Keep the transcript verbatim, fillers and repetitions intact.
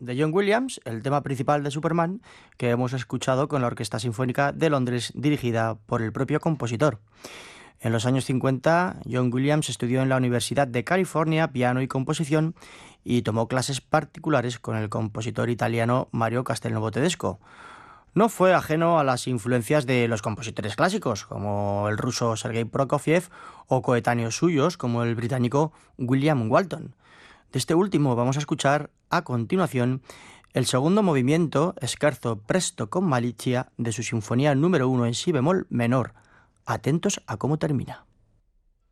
de John Williams, el tema principal de Superman, que hemos escuchado con la Orquesta Sinfónica de Londres, dirigida por el propio compositor. En los años cincuenta, John Williams estudió en la Universidad de California piano y composición y tomó clases particulares con el compositor italiano Mario Castelnuovo Tedesco. No fue ajeno a las influencias de los compositores clásicos, como el ruso Sergei Prokofiev, o coetáneos suyos, como el británico William Walton. De este último vamos a escuchar a continuación el segundo movimiento, Scherzo presto con malicia, de su sinfonía número uno en si bemol menor. Atentos a cómo termina.